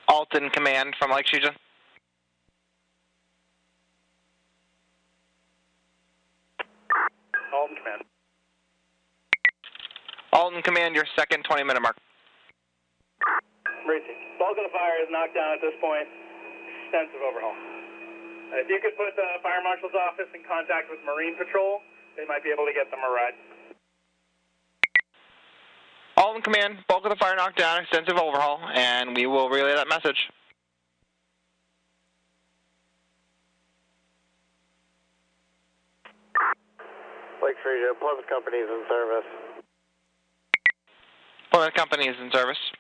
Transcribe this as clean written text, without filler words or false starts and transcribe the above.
Alton Command from Lake Shujin. Alton Command. Alton Command, your second 20-minute mark. Racing. Bulk of the fire is knocked down at this point. Extensive overhaul. If you could put the Fire Marshal's office in contact with Marine Patrol, they might be able to get them a ride. Alton Command, bulk of the fire knocked down, extensive overhaul, and we will relay that message. Lake Frisia, Plymouth Company is in service. Plymouth Company is in service.